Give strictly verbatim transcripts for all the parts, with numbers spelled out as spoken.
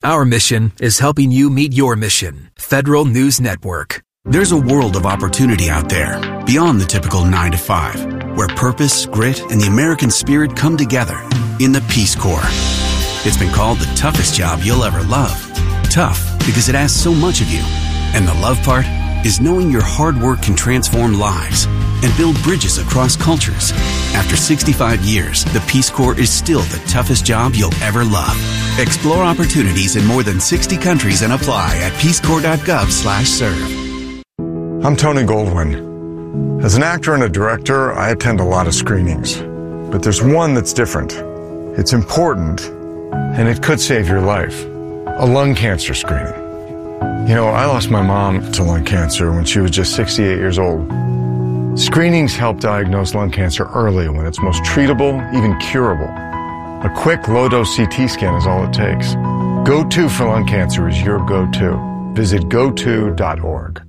Our mission is helping you meet your mission. Federal News Network. There's a world of opportunity out there, beyond the typical nine to five, where purpose, grit, and the American spirit come together in the Peace Corps. It's been called the toughest job you'll ever love. Tough because it asks so much of you. And the love part is knowing your hard work can transform lives and build bridges across cultures. After sixty-five years, the Peace Corps is still the toughest job you'll ever love. Explore opportunities in more than sixty countries and apply at peacecorps.gov slash serve. I'm Tony Goldwyn. As an actor and a director, I attend a lot of screenings. But there's one that's different. It's important, and it could save your life. A lung cancer screening. You know, I lost my mom to lung cancer when she was just sixty-eight years old. Screenings help diagnose lung cancer early when it's most treatable, even curable. A quick low-dose C T scan is all it takes. Go To for lung cancer is your go-to. Visit go to dot org.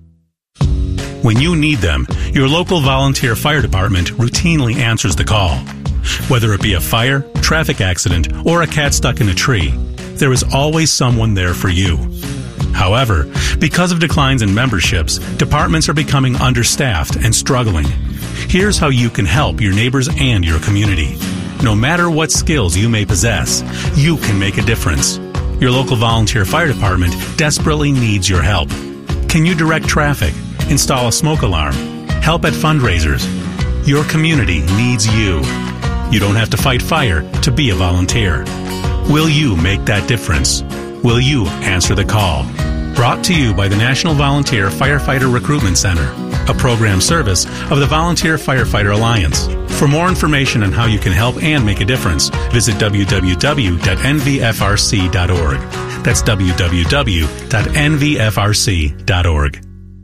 When you need them, your local volunteer fire department routinely answers the call. Whether it be a fire, traffic accident, or a cat stuck in a tree, there is always someone there for you. However, because of declines in memberships, departments are becoming understaffed and struggling. Here's how you can help your neighbors and your community. No matter what skills you may possess, you can make a difference. Your local volunteer fire department desperately needs your help. Can you direct traffic? Install a smoke alarm? Help at fundraisers? Your community needs you. You don't have to fight fire to be a volunteer. Will you make that difference? Will you answer the call? Brought to you by the National Volunteer Firefighter Recruitment Center, a program service of the Volunteer Firefighter Alliance. For more information on how you can help and make a difference, visit w w w dot n v f r c dot org. That's w w w dot n v f r c dot org.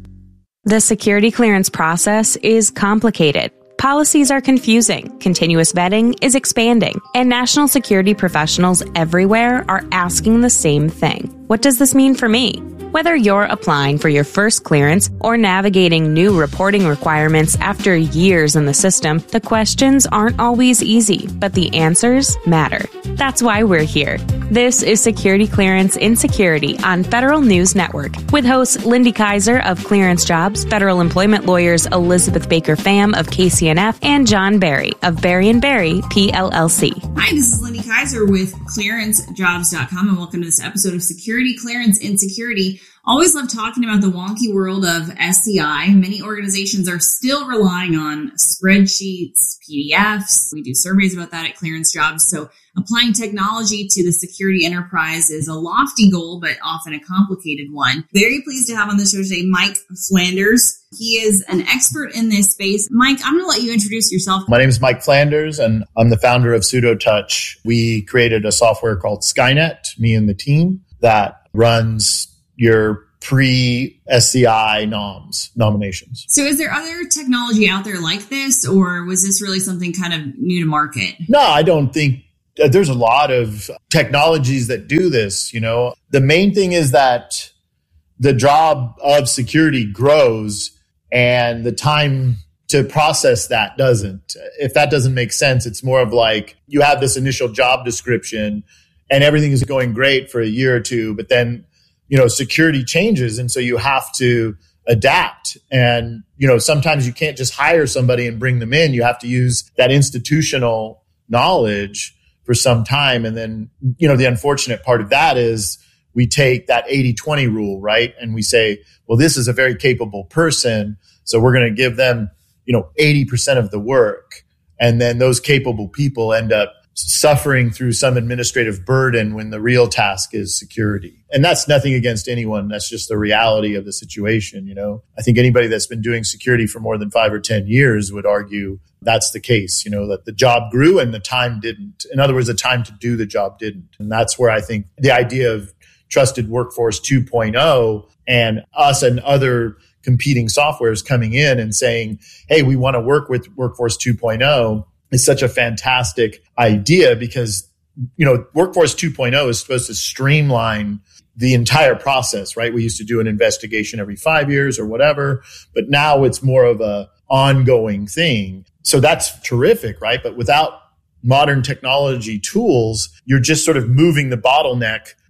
The security clearance process is complicated. Policies are confusing, continuous vetting is expanding, and national security professionals everywhere are asking the same thing. What does this mean for me? Whether you're applying for your first clearance or navigating new reporting requirements after years in the system, the questions aren't always easy, but the answers matter. That's why we're here. This is Security Clearance in Security on Federal News Network with hosts Lindy Kaiser of Clearance Jobs, federal employment lawyers Elizabeth Baker Pham of K C N F, and John Barry of Barry and Barry, P L L C. Hi, this is Lindy Kaiser with clearance jobs dot com, and welcome to this episode of Security Clearance in Security. Always love talking about the wonky world of S C I. Many organizations are still relying on spreadsheets, P D Fs. We do surveys about that at Clearance Jobs. So applying technology to the security enterprise is a lofty goal, but often a complicated one. Very pleased to have on the show today Mike Flanders. He is an expert in this space. Mike, I'm going to let you introduce yourself. My name is Mike Flanders, and I'm the founder of PseudoTouch. We created a software called Skynet, me and the team, that runs your pre-S C I noms, nominations. So is there other technology out there like this, or was this really something kind of new to market? No, I don't think uh, there's a lot of technologies that do this. You know, the main thing is that the job of security grows and the time to process that doesn't. If that doesn't make sense, it's more of like you have this initial job description and everything is going great for a year or two, but then you know, security changes. And so you have to adapt. And, you know, sometimes you can't just hire somebody and bring them in. You have to use that institutional knowledge for some time. And then, you know, the unfortunate part of that is we take that eighty twenty rule, right? And we say, well, this is a very capable person, so we're going to give them, you know, eighty percent of the work. And then those capable people end up suffering through some administrative burden when the real task is security. And that's nothing against anyone. That's just the reality of the situation. You know, I think anybody that's been doing security for more than five or ten years would argue that's the case, you know, that the job grew and the time didn't. In other words, the time to do the job didn't. And that's where I think the idea of Trusted Workforce two point oh and us and other competing softwares coming in and saying, hey, we want to work with Workforce two point oh is such a fantastic idea because, you know, Workforce two point oh is supposed to streamline the entire process, right? We used to do an investigation every five years or whatever, but now it's more of a ongoing thing. So that's terrific, right? But without modern technology tools, you're just sort of moving the bottleneck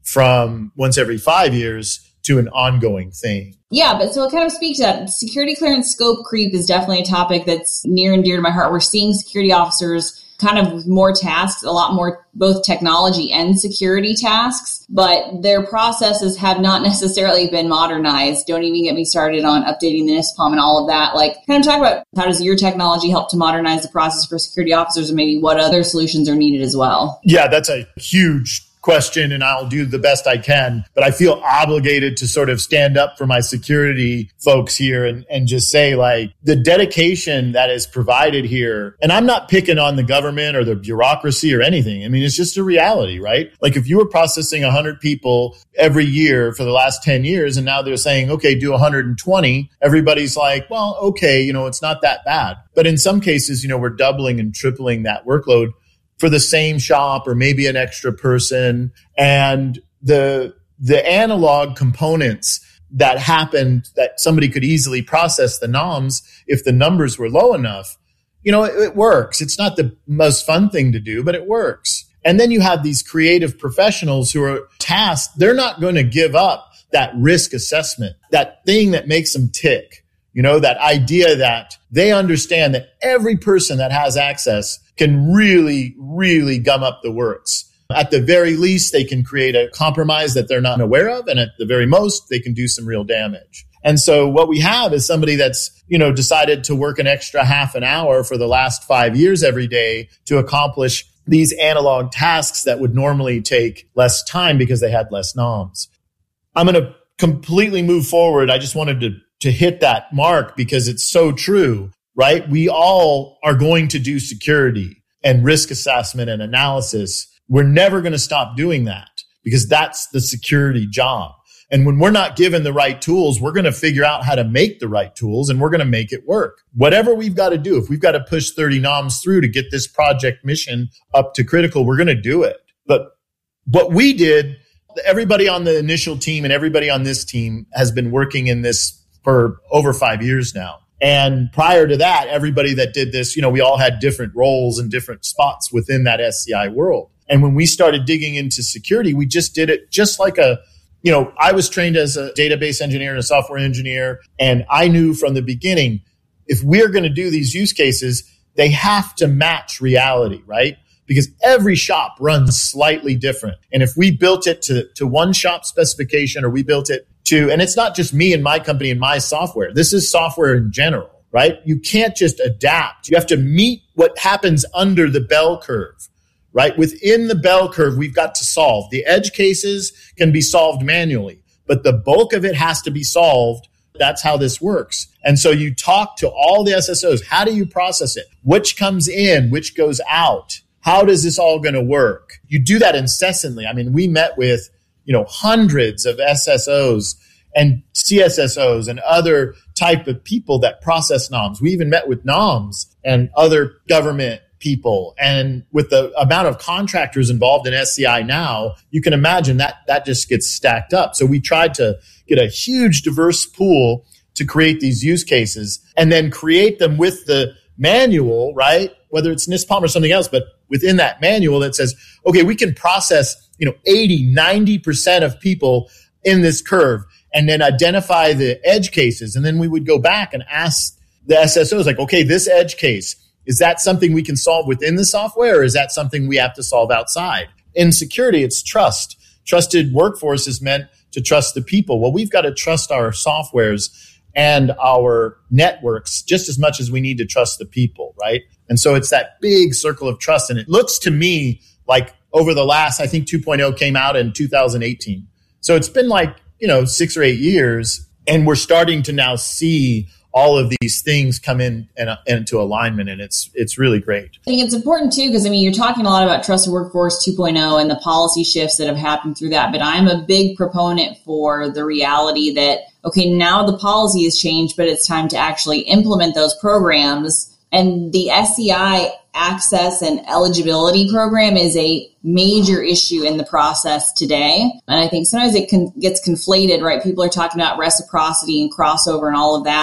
from once every five years to an ongoing thing. Yeah, but so it kind of speaks to that. Security clearance scope creep is definitely a topic that's near and dear to my heart. We're seeing security officers kind of with more tasks, a lot more both technology and security tasks, but their processes have not necessarily been modernized. Don't even get me started on updating the NISPOM and all of that. Like, kind of talk about how does your technology help to modernize the process for security officers, and maybe what other solutions are needed as well? Yeah, that's a huge question, and I'll do the best I can, but I feel obligated to sort of stand up for my security folks here and, and just say, like, the dedication that is provided here, and I'm not picking on the government or the bureaucracy or anything. I mean, it's just a reality, right? Like, if you were processing one hundred people every year for the last ten years, and now they're saying, okay, do one hundred twenty, everybody's like, well, okay, you know, it's not that bad. But in some cases, you know, we're doubling and tripling that workload for the same shop or maybe an extra person. And the the analog components that happened that somebody could easily process the noms if the numbers were low enough, you know, it, it works. It's not the most fun thing to do, but it works. And then you have these creative professionals who are tasked. They're not going to give up that risk assessment, that thing that makes them tick. You know, that idea that they understand that every person that has access can really, really gum up the works. At the very least, they can create a compromise that they're not aware of. And at the very most, they can do some real damage. And so what we have is somebody that's, you know, decided to work an extra half an hour for the last five years every day to accomplish these analog tasks that would normally take less time because they had less noms. I'm going to completely move forward. I just wanted to, to hit that mark because it's so true. Right? We all are going to do security and risk assessment and analysis. We're never going to stop doing that because that's the security job. And when we're not given the right tools, we're going to figure out how to make the right tools and we're going to make it work. Whatever we've got to do, if we've got to push thirty noms through to get this project mission up to critical, we're going to do it. But what we did, everybody on the initial team and everybody on this team has been working in this for over five years now. And prior to that, everybody that did this, you know, we all had different roles and different spots within that S C I world. And when we started digging into security, we just did it just like a, you know, I was trained as a database engineer and a software engineer. And I knew from the beginning, if we're going to do these use cases, they have to match reality, right? Because every shop runs slightly different. And if we built it to, to one shop specification or we built it to, and it's not just me and my company and my software. This is software in general, right? You can't just adapt. You have to meet what happens under the bell curve, right? Within the bell curve, we've got to solve. The edge cases can be solved manually, but the bulk of it has to be solved. That's how this works. And so you talk to all the S S Os. How do you process it? Which comes in? Which goes out? How does this all going to work? You do that incessantly. I mean, we met with you know, hundreds of S S Os and C S S Os and other type of people that process noms. We even met with noms and other government people. And with the amount of contractors involved in S C I now, you can imagine that that just gets stacked up. So we tried to get a huge diverse pool to create these use cases and then create them with the manual, right? Whether it's NISPOM or something else, but within that manual that says, okay, we can process, you know, eighty, ninety percent of people in this curve and then identify the edge cases. And then we would go back and ask the S S Os like, okay, this edge case, is that something we can solve within the software or is that something we have to solve outside? In security, it's trust. Trusted workforce is meant to trust the people. Well, we've got to trust our softwares and our networks just as much as we need to trust the people, right? And so it's that big circle of trust. And it looks to me like over the last, I think two point oh came out in two thousand eighteen. So it's been like, you know, six or eight years. And we're starting to now see all of these things come in and uh, into alignment. And it's it's really great. I think it's important, too, because, I mean, you're talking a lot about Trusted Workforce two point oh and the policy shifts that have happened through that. But I'm a big proponent for the reality that, okay, now the policy has changed, but it's time to actually implement those programs. And the S C I access and eligibility program is a major issue in the process today. And I think sometimes it can, gets conflated, right? People are talking about reciprocity and crossover and all of that.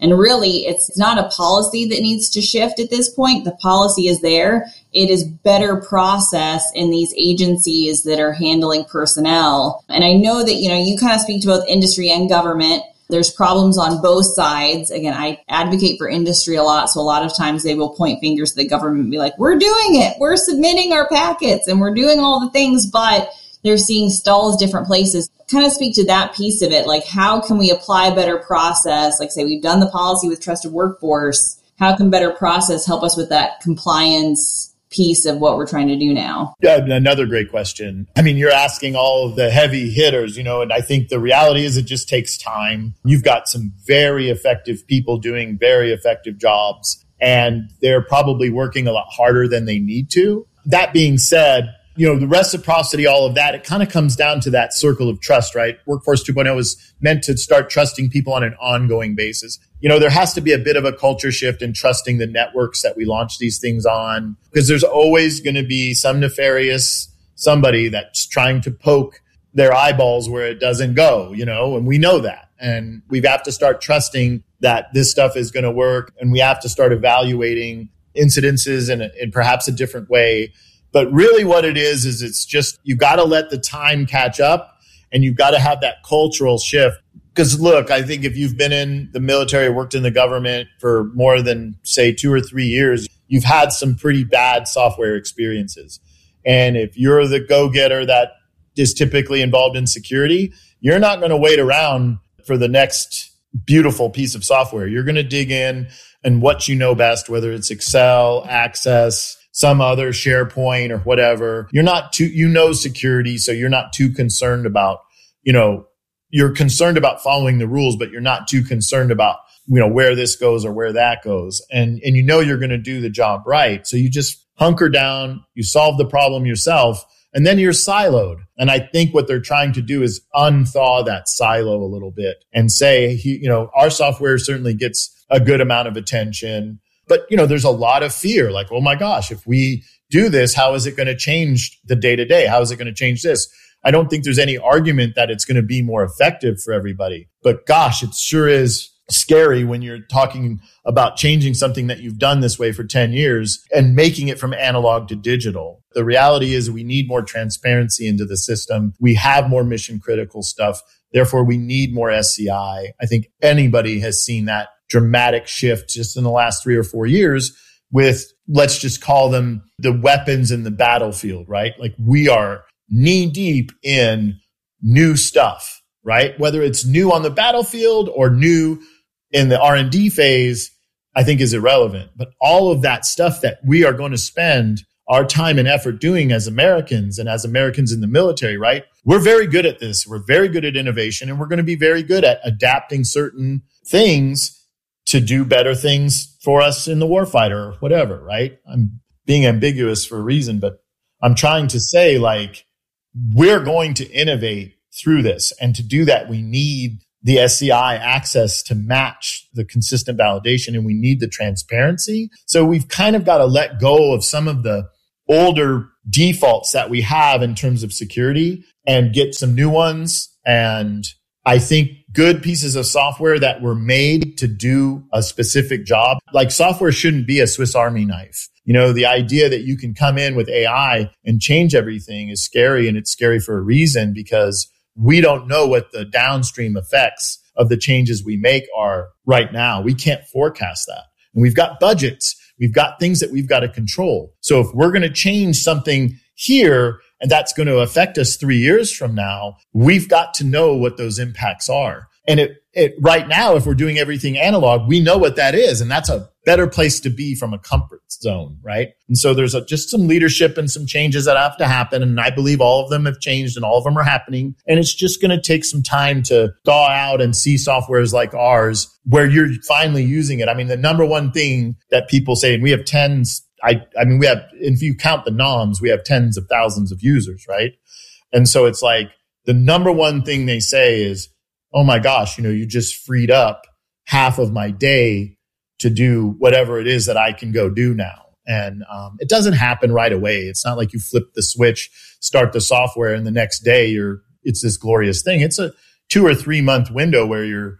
And really, it's not a policy that needs to shift at this point. The policy is there. It is better process in these agencies that are handling personnel. And I know that, you know, you kind of speak to both industry and government. There's problems on both sides. Again, I advocate for industry a lot. So a lot of times they will point fingers to the government and be like, we're doing it. We're submitting our packets and we're doing all the things, but they're seeing stalls different places. Kind of speak to that piece of it. Like, how can we apply better process? Like, say, we've done the policy with Trusted Workforce. How can better process help us with that compliance piece of what we're trying to do now? Yeah, another great question. I mean, you're asking all of the heavy hitters, you know, and I think the reality is it just takes time. You've got some very effective people doing very effective jobs, and they're probably working a lot harder than they need to. That being said, you know, the reciprocity, all of that, it kind of comes down to that circle of trust, right? Workforce two point oh is meant to start trusting people on an ongoing basis. You know, there has to be a bit of a culture shift in trusting the networks that we launch these things on, because there's always going to be some nefarious somebody that's trying to poke their eyeballs where it doesn't go, you know, and we know that. And we have to start trusting that this stuff is going to work, and we have to start evaluating incidences in, a, in perhaps a different way. But really what it is, is it's just, you got to let the time catch up, and you've got to have that cultural shift. Because look, I think if you've been in the military, worked in the government for more than, say, two or three years, you've had some pretty bad software experiences. And if you're the go-getter that is typically involved in security, you're not going to wait around for the next beautiful piece of software. You're going to dig in and what you know best, whether it's Excel, Access, some other SharePoint or whatever. You're not too, you know, security. So you're not too concerned about, you know, you're concerned about following the rules, but you're not too concerned about, you know, where this goes or where that goes. And, and you know, you're going to do the job right. So you just hunker down, you solve the problem yourself, and then you're siloed. And I think what they're trying to do is unthaw that silo a little bit and say, you know, our software certainly gets a good amount of attention. But, you know, there's a lot of fear, like, oh my gosh, if we do this, how is it going to change the day to day? How is it going to change this? I don't think there's any argument that it's going to be more effective for everybody. But gosh, it sure is scary when you're talking about changing something that you've done this way for ten years and making it from analog to digital. The reality is we need more transparency into the system. We have more mission critical stuff. Therefore, we need more S C I. I think anybody has seen that dramatic shift just in the last three or four years with, let's just call them the weapons in the battlefield, right? Like, we are knee deep in new stuff, right? Whether it's new on the battlefield or new in the R and D phase, I think is irrelevant. But all of that stuff that we are going to spend our time and effort doing as Americans and as Americans in the military, right? We're very good at this. We're very good at innovation, and we're going to be very good at adapting certain things to do better things for us in the warfighter or whatever, right? I'm being ambiguous for a reason, but I'm trying to say, like, we're going to innovate through this. And to do that, we need the S C I access to match the consistent validation, and we need the transparency. So we've kind of got to let go of some of the older defaults that we have in terms of security and get some new ones. And I think good pieces of software that were made to do a specific job, like, software shouldn't be a Swiss Army knife. You know, the idea that you can come in with A I and change everything is scary, and it's scary for a reason, because we don't know what the downstream effects of the changes we make are right now. We can't forecast that. And we've got budgets. We've got things that we've got to control. So if we're going to change something here, and that's going to affect us three years from now, we've got to know what those impacts are. And it, it right now, if we're doing everything analog, we know what that is. And that's a better place to be from a comfort zone, right? And so there's a, just some leadership and some changes that have to happen. And I believe all of them have changed and all of them are happening. And it's just going to take some time to thaw out and see softwares like ours where you're finally using it. I mean, the number one thing that people say, and we have tens, I, I mean, we have, if you count the noms, we have tens of thousands of users, right? And so it's like the number one thing they say is, oh my gosh, you know, you just freed up half of my day to do whatever it is that I can go do now. And um, it doesn't happen right away. It's not like you flip the switch, start the software, and the next day you're, it's this glorious thing. It's a two or three month window where you're,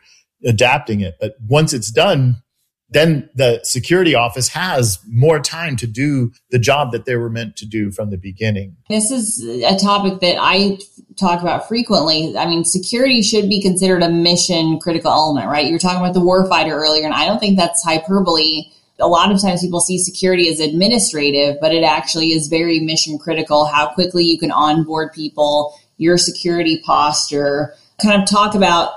adapting it. But once it's done, then the security office has more time to do the job that they were meant to do from the beginning. This is a topic that I talk about frequently. I mean, security should be considered a mission critical element, right? You were talking about the warfighter earlier, and I don't think that's hyperbole. A lot of times people see security as administrative, but it actually is very mission critical, how quickly you can onboard people, your security posture, kind of talk about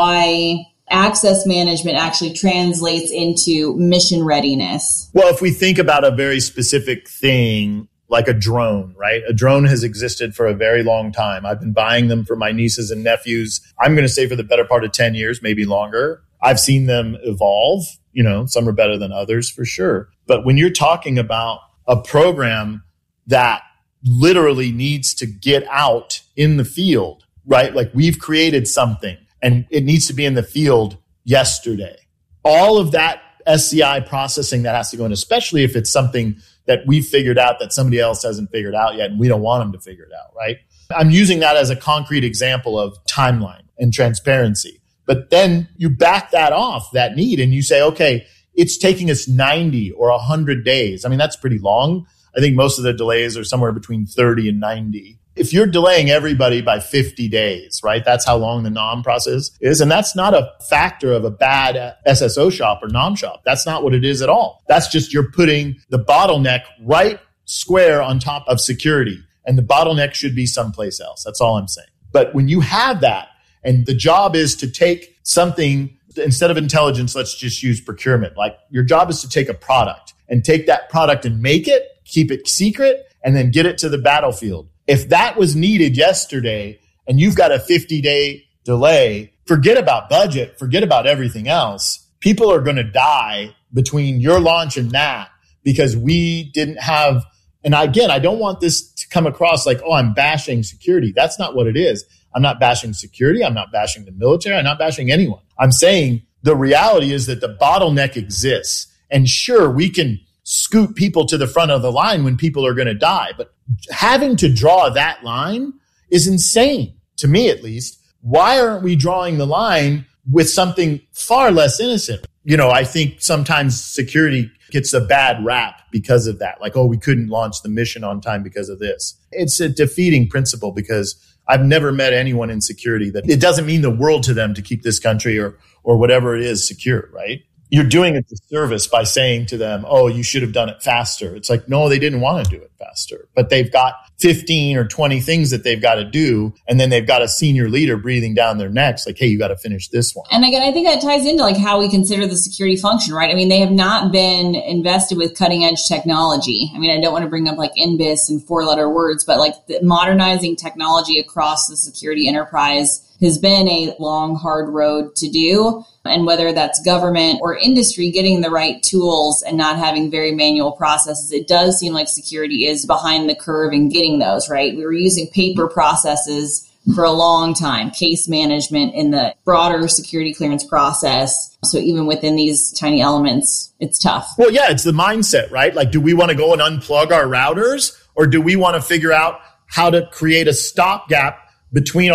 why access management actually translates into mission readiness. Well, if we think about a very specific thing, like a drone, right? A drone has existed for a very long time. I've been buying them for my nieces and nephews. I'm going to say for the better part of ten years, maybe longer. I've seen them evolve. You know, some are better than others for sure. But when you're talking about a program that literally needs to get out in the field, right? Like we've created something and it needs to be in the field yesterday. All of that S C I processing that has to go in, especially if it's something that we've figured out that somebody else hasn't figured out yet and we don't want them to figure it out, right? I'm using that as a concrete example of timeline and transparency. But then you back that off, that need, and you say, okay, it's taking us ninety or one hundred days. I mean, that's pretty long. I think most of the delays are somewhere between thirty and ninety. If you're delaying everybody by fifty days, right, that's how long the N O M process is. And that's not a factor of a bad S S O shop or N O M shop. That's not what it is at all. That's just you're putting the bottleneck right square on top of security. And the bottleneck should be someplace else. That's all I'm saying. But when you have that, and the job is to take something, instead of intelligence, let's just use procurement. Like your job is to take a product and take that product and make it, keep it secret, and then get it to the battlefield. If that was needed yesterday and you've got a fifty day delay, forget about budget, forget about everything else. People are going to die between your launch and that because we didn't have, and again, I don't want this to come across like, oh, I'm bashing security. That's not what it is. I'm not bashing security. I'm not bashing the military. I'm not bashing anyone. I'm saying the reality is that the bottleneck exists. And sure, we can scoot people to the front of the line when people are going to die. But having to draw that line is insane, to me at least. Why aren't we drawing the line with something far less innocent? You know, I think sometimes security gets a bad rap because of that. Like, oh, we couldn't launch the mission on time because of this. It's a defeating principle because I've never met anyone in security that it doesn't mean the world to them to keep this country or or whatever it is secure, right? You're doing a disservice by saying to them, oh, you should have done it faster. It's like, no, they didn't want to do it faster, but they've got fifteen or twenty things that they've got to do. And then they've got a senior leader breathing down their necks like, hey, you got to finish this one. And again, I think that ties into like how we consider the security function, right? I mean, they have not been invested with cutting edge technology. I mean, I don't want to bring up like N B I S and four letter words, but like the modernizing technology across the security enterprise has been a long, hard road to do. And whether that's government or industry, getting the right tools and not having very manual processes, it does seem like security is behind the curve in getting those, right? We were using paper processes for a long time, case management in the broader security clearance process. So even within these tiny elements, it's tough. Well, yeah, it's the mindset, right? Like, do we want to go and unplug our routers or do we want to figure out how to create a stopgap between